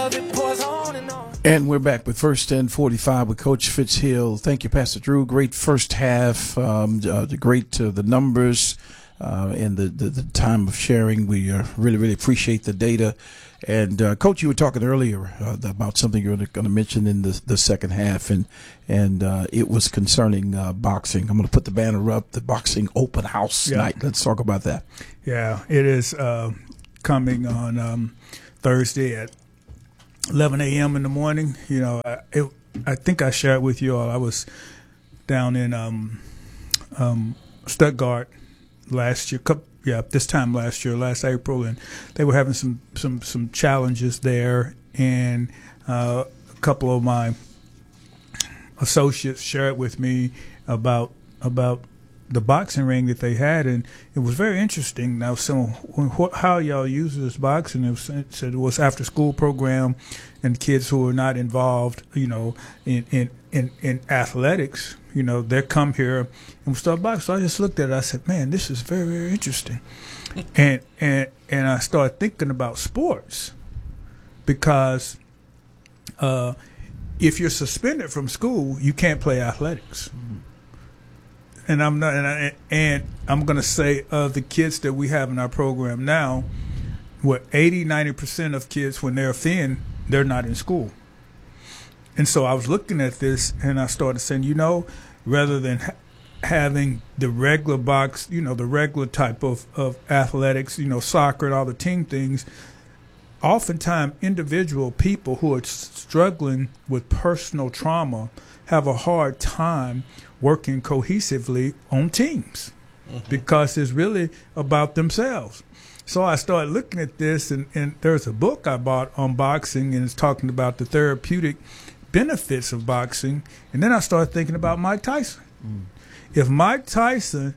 And we're back with First and 45 with Coach Fitzhill. Thank you, Pastor Drew. Great first half. The numbers and the time of sharing. We really appreciate the data. And Coach, you were talking earlier about something you're going to mention in the second half, and it was concerning boxing. I'm going to put the banner up, the boxing open house night. Let's talk about that. Yeah, it is coming on Thursday at 11 a.m. in the morning. You know, I think I shared with you all. I was down in Stuttgart last year. This time last year, last April, and they were having some challenges there. And a couple of my associates shared with me about the boxing ring that they had, and it was very interesting. Now, how y'all use this boxing? It said it was after school program, and kids who are not involved, you know, in athletics, you know, they come here and we start boxing. So I just looked at it. I said, man, this is very, very interesting, and I started thinking about sports, because if you're suspended from school, you can't play athletics. Mm-hmm. And I'm not, and I'm going to say of the kids that we have in our program now, 80-90% of kids, when they're thin, they're not in school. And so I was looking at this, and I started saying, you know, rather than having the regular box, you know, the regular type of athletics, you know, soccer and all the team things, oftentimes individual people who are struggling with personal trauma have a hard time working cohesively on teams, because it's really about themselves. So I started looking at this, and there's a book I bought on boxing, and it's talking about the therapeutic benefits of boxing. And then I started thinking about Mike Tyson. If Mike Tyson,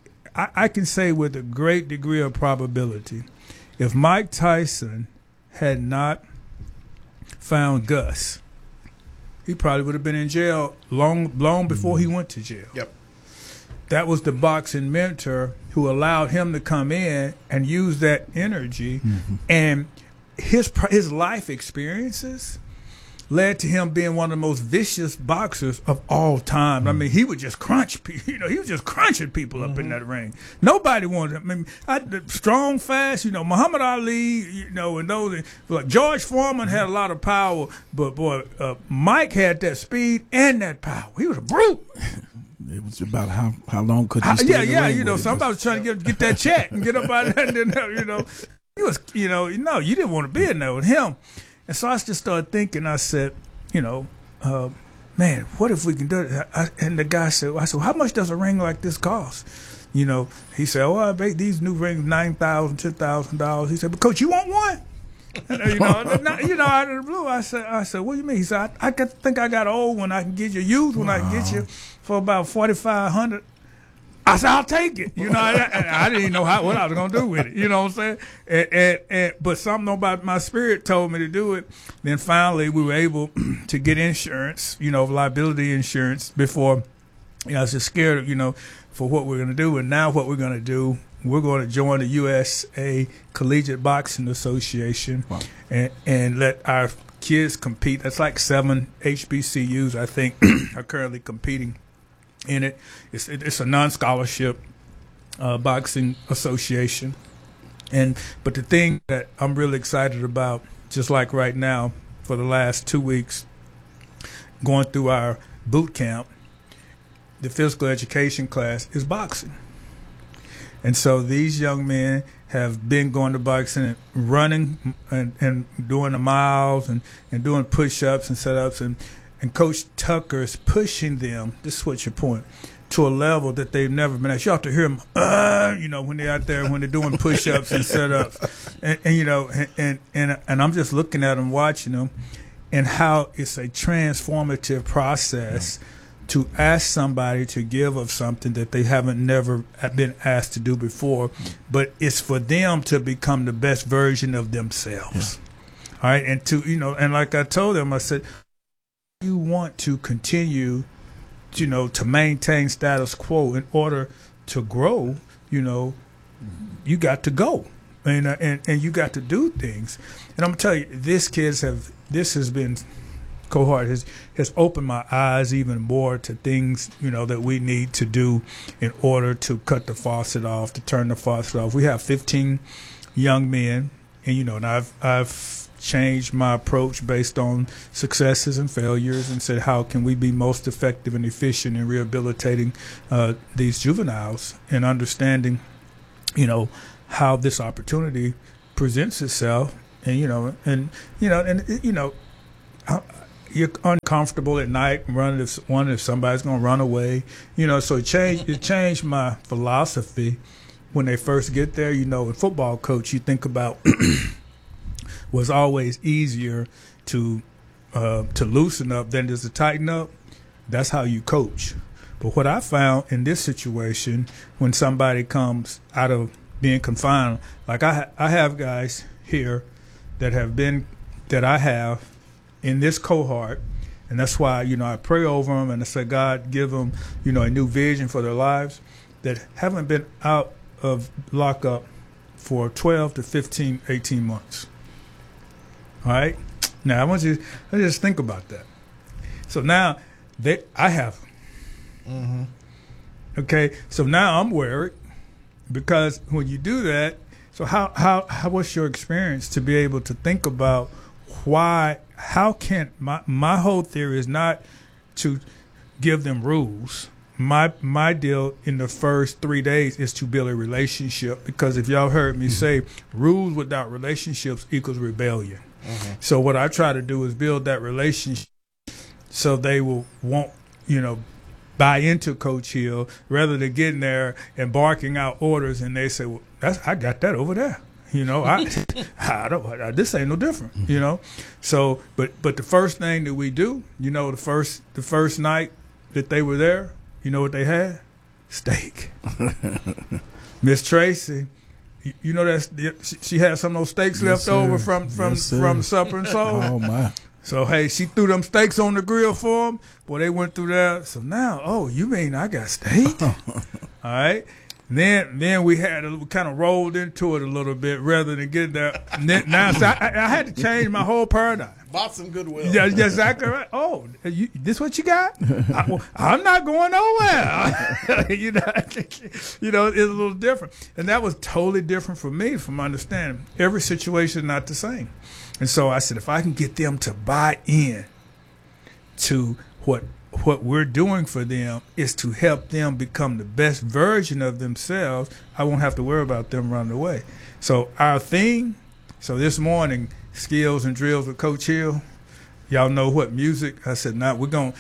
I can say with a great degree of probability, if Mike Tyson had not found Gus, he probably would have been in jail long before he went to jail. Yep. That was the boxing mentor who allowed him to come in and use that energy, and his life experiences led to him being one of the most vicious boxers of all time. I mean, he would just crunch people. You know, he was just crunching people up in that ring. Nobody wanted him. I mean, strong, fast. You know, Muhammad Ali. You know, and those like George Foreman had a lot of power, but boy, Mike had that speed and that power. He was a brute. It was about how long could he stay in the ring. You know, somebody was trying to get that check and get up out of that. And then, you know, he was, you know, no, you didn't want to be in there with him. And so I just started thinking. I said, you know, man, what if we can do it? And the guy said, I said, how much does a ring like this cost? You know, he said, oh, I bet these new rings $9,000, $10,000. He said, but Coach, you want one? You know, out of the blue, I said, what do you mean? He said, I think I got an old one I can get you, used one I can get you for about $4,500. I said, I'll take it. You know, I didn't even know what I was going to do with it. You know what I'm saying? But something about my spirit told me to do it. Then finally we were able to get insurance, you know, liability insurance before. You know, I was just scared, you know, for what we're going to do. And now what we're going to do, we're going to join the USA Collegiate Boxing Association. Wow. and let our kids compete. That's like 7 HBCUs, I think, are currently competing in it. It's a non-scholarship boxing association, but the thing that I'm really excited about, just like right now, for the last 2 weeks, going through our boot camp, the physical education class is boxing, and so these young men have been going to boxing and running and doing the miles and doing push-ups and set-ups and Coach Tucker is pushing them, this is what's your point, to a level that they've never been at. You have to hear them, you know, when they're out there, when they're doing push-ups and set-ups. And you know, and I'm just looking at them, watching them, and how it's a transformative process to ask somebody to give of something that they haven't never been asked to do before, but it's for them to become the best version of themselves. Yeah. All right, and to, you know, and like I told them, I said, you want to continue, you know, to maintain status quo in order to grow, you know, you got to go. and you got to do things. And I'm gonna tell you, this has been cohort has opened my eyes even more to things, that we need to do in order to cut the faucet off, to turn the faucet off. We have 15 young men, and I've changed my approach based on successes and failures, and said, how can we be most effective and efficient in rehabilitating these juveniles, and understanding, how this opportunity presents itself, and you're uncomfortable at night running if somebody's going to run away, so it changed my philosophy when they first get there. In football coach, you think about was always easier to loosen up than it is to tighten up. That's how you coach. But what I found in this situation, when somebody comes out of being confined, like I have guys here that I have in this cohort, and that's why I pray over them and I say, God, give them a new vision for their lives, that haven't been out of lockup for 12 to 15, 18 months. All right? Now, I want you to just think about that. So now I have them. Mm-hmm. Okay? So now I'm worried, because when you do that, so how what's your experience to be able to think about how can my whole theory is not to give them rules. My deal in the first 3 days is to build a relationship, because if y'all heard me say, rules without relationships equals rebellion. Mm-hmm. So what I try to do is build that relationship so they will want, buy into Coach Hill, rather than getting there and barking out orders and they say, well, I got that over there. I don't. This ain't no different. So, but the first thing that we do, the first night that they were there, what they had? Steak. Miss Tracy, she had some of those steaks left over from supper and soul. Oh my! So hey, she threw them steaks on the grill for them. Boy, they went through that. So now, you mean I got steak? All right. Then we kind of rolled into it a little bit rather than get there. Now, so I had to change my whole paradigm. Bought some goodwill. Yeah, exactly right. Oh, this what you got? I'm not going nowhere. It's a little different, and that was totally different for me from understanding every situation is not the same. And so I said, if I can get them to buy in to what we're doing for them is to help them become the best version of themselves, I won't have to worry about them running away. So our theme, this morning, skills and drills with Coach Hill. Y'all know what music? I said, we're going,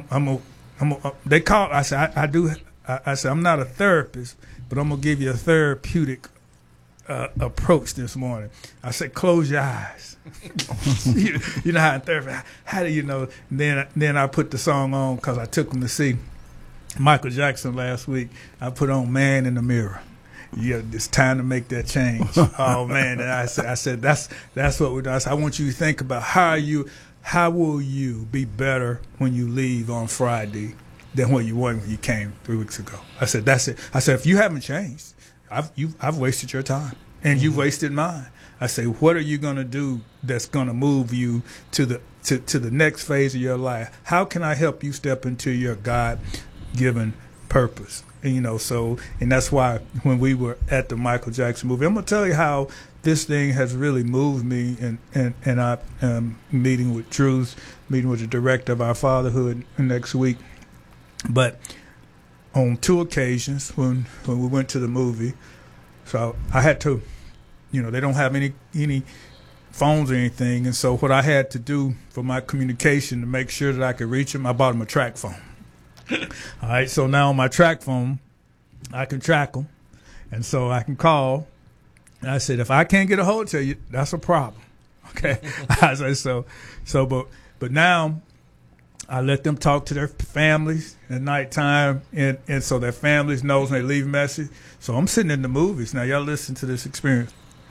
they call, I said, I said, I'm not a therapist, but I'm going to give you a therapeutic approach this morning. I said, close your eyes. you know how in therapy, how do you know? Then I put the song on because I took them to see Michael Jackson last week. I put on Man in the Mirror. Yeah, it's time to make that change. Oh man! And I said that's what we're doing. I said, I want you to think about how will you be better when you leave on Friday than what you were when you came 3 weeks ago. I said that's it. I said if you haven't changed, I've wasted your time and you've wasted mine. I say, what are you going to do that's going to move you to the next phase of your life? How can I help you step into your God-given purpose? And that's why when we were at the Michael Jackson movie, I'm going to tell you how this thing has really moved me. And I am meeting with Truth, meeting with the director of our fatherhood next week. But on 2 occasions when we went to the movie, so I had to, they don't have any phones or anything. And so what I had to do for my communication to make sure that I could reach them, I bought them a track phone. All right, so now on my track phone, I can track them, and so I can call. And I said, if I can't get a hold of you, that's a problem. Okay, I said but now I let them talk to their families at nighttime, and so their families knows when they leave a message. So I'm sitting in the movies now. Y'all listen to this experience.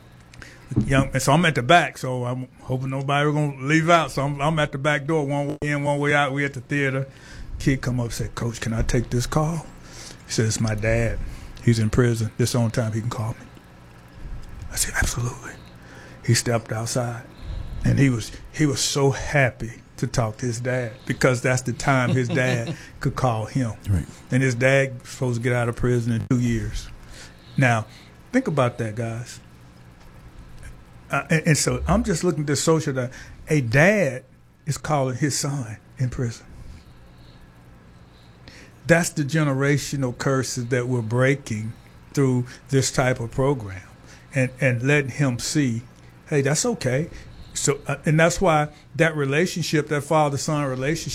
And so I'm at the back, so I'm hoping nobody was gonna leave out. So I'm at the back door, one way in, one way out. We at the theater. Kid come up and said, Coach, can I take this call? He said, it's my dad. He's in prison. This is the only time he can call me. I said, absolutely. He stepped outside, and he was so happy to talk to his dad, because that's the time his dad could call him. Right. And his dad was supposed to get out of prison in 2 years. Now, think about that, guys. And so I'm just looking at the social that a dad is calling his son in prison. That's the generational curses that we're breaking through this type of program, and letting him see, hey, that's okay. So, and that's why that relationship, that father-son relationship,